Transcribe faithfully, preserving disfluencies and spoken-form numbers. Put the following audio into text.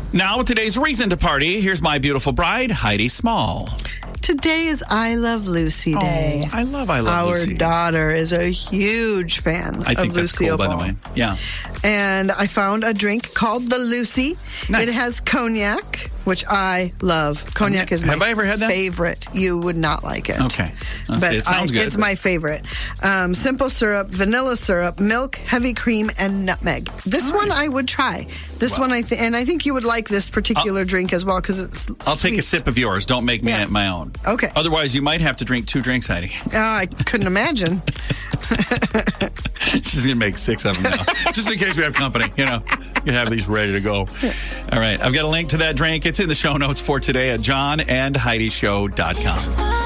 Now with today's reason to party, here's my beautiful bride, Heidi Small. Today is I Love Lucy Day. Oh, I love I Love Our Lucy. Our daughter is a huge fan I think of that's Lucille cool, Ball. by the way. Yeah. And I found a drink called the Lucy. Nice. It has cognac, which I love. Cognac is my Have I ever had that? favorite. You would not like it. Okay. Let's but see. It sounds I, good. it's but- my favorite. Um, simple syrup, vanilla syrup, milk, heavy cream, and nutmeg. This All one right. I would try. This Well- one I th- and I think you would like this particular I'll- drink as well because it's I'll sweet. take a sip of yours. Don't make me Yeah. my own. Okay. Otherwise, you might have to drink two drinks, Heidi. Uh, I couldn't imagine. She's going to make six of them now. Just in case we have company, you know. You can have these ready to go. All right. I've got a link to that drink. It's in the show notes for today at john and heidi show dot com.